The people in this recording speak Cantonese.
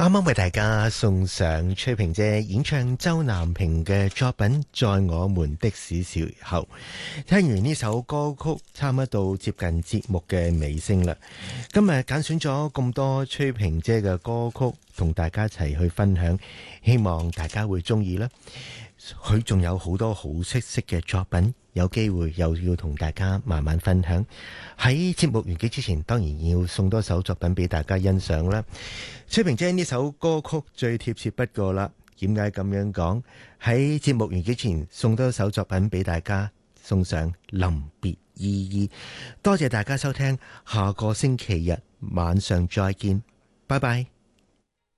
啱啱為大家送上崔萍姐演唱周南平嘅作品《在我們的小時候》。聽完呢首歌曲，差唔多接近節目嘅尾聲啦。今日揀選咗咁多崔萍姐嘅歌曲，同大家一齊去分享，希望大家會中意啦。佢仲有好多好出色嘅作品，有機會又要同大家慢慢分享。喺節目完結之前，當然要送多首作品俾大家欣賞啦。崔萍姐呢首歌曲最貼切不過啦。點解咁樣講？喺節目完結前送多首作品俾大家，送上臨別依依。多謝大家收聽，下個星期日晚上再見，拜拜。